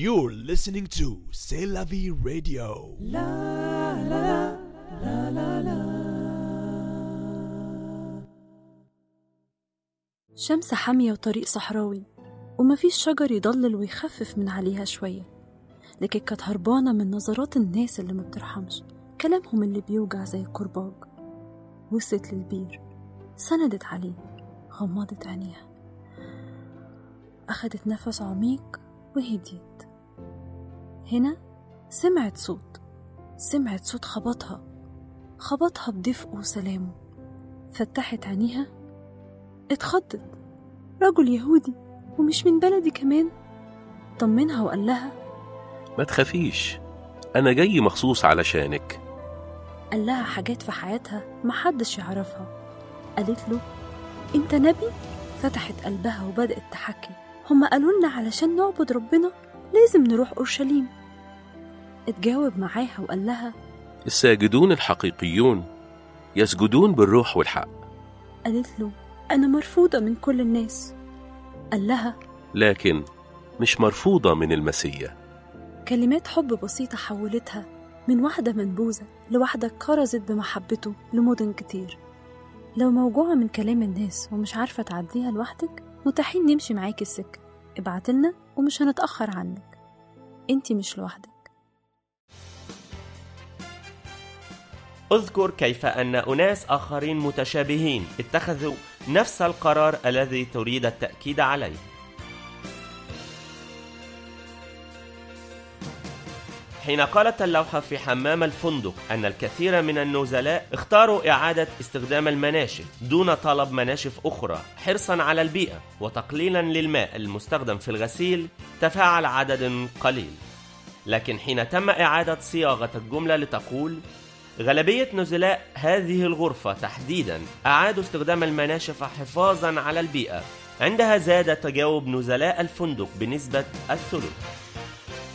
You're listening to C'est la vie radio. La la la la la. شمس حامية وطريق صحراوي، ومفيش شجر يضلل ويخفف من عليها شوية، لكن كانت هربانة من نظرات الناس اللي ما بترحمش، كلامهم اللي بيوجع زي الكرباج. وصلت للبير، سندت عليه، غمضت عينيها، أخدت نفس عميق وهديت. هنا سمعت صوت خبطها بدفء وسلامه. فتحت عينيها، اتخضت، رجل يهودي ومش من بلدي كمان. طمنها وقال لها ما تخافيش، أنا جاي مخصوص علشانك. قال لها حاجات في حياتها محدش يعرفها. قالت له انت نبي؟ فتحت قلبها وبدأت تحكي. هم قالوا لنا علشان نعبد ربنا لازم نروح أورشليم. اتجاوب معاها وقال لها الساجدون الحقيقيون يسجدون بالروح والحق. قالت له أنا مرفوضة من كل الناس. قال لها لكن مش مرفوضة من المسيح. كلمات حب بسيطة حولتها من واحدة منبوذة لواحدة كرزت بمحبته لمدن كتير. لو موجوعة من كلام الناس ومش عارفة تعديها لوحدك، متاحين نمشي معاكي السكة. ابعتلنا ومش هنتأخر عنك، انتي مش لوحدك. اذكر كيف أن أناس آخرين متشابهين اتخذوا نفس القرار الذي تريد التأكيد عليه. حين قالت اللوحة في حمام الفندق أن الكثير من النزلاء اختاروا إعادة استخدام المناشف دون طلب مناشف أخرى حرصا على البيئة وتقليلا للماء المستخدم في الغسيل، تفاعل عدد قليل. لكن حين تم إعادة صياغة الجملة لتقول غالبية نزلاء هذه الغرفة تحديدا أعادوا استخدام المناشف حفاظا على البيئة، عندها زاد تجاوب نزلاء الفندق بنسبة 1/3.